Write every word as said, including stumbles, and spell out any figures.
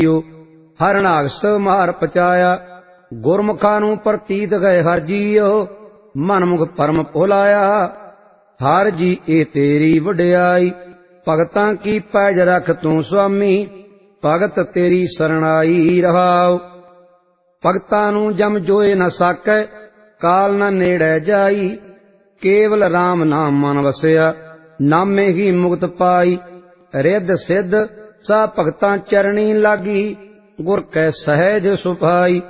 ਹਰਨਾਗਸ ਮਾਰ ਪਚਾਇਆ। ਗੁਰਮੁਖਾਂ ਨੂੰ ਪ੍ਰਤੀਤ ਗਏ ਹਰ ਜੀਓ, ਮਨਮੁਖ ਪਰਮ ਭੁਲਾਇਆ। ਹਰ ਜੀ ਇਹ ਤੇਰੀ ਵਡਿਆਈ, ਭਗਤਾਂ ਕੀ ਪੈਜ ਰਖ ਤੂੰ ਸੁਆਮੀ। ਭਗਤ ਤੇਰੀ ਸਰਣਾਈ ਰਹਾਉ। ਭਗਤਾਂ ਨੂੰ ਜਮ ਜੋਏ ਨ ਸਾਕੈ, ਕਾਲ ਨ ਨੇੜੈ ਜਾਈ। ਕੇਵਲ ਰਾਮ ਨਾਮ ਮਨ ਵਸਿਆ, ਨਾਮੇ ਹੀ ਮੁਕਤ ਪਾਈ। ਰਿੱਧ ਸਿੱਧ ਸਾ ਭਗਤਾਂ ਚਰਣੀ ਲਾਗੀ, ਗੁਰ ਕੈ ਸਹਿਜ ਸੁਭਾਈ।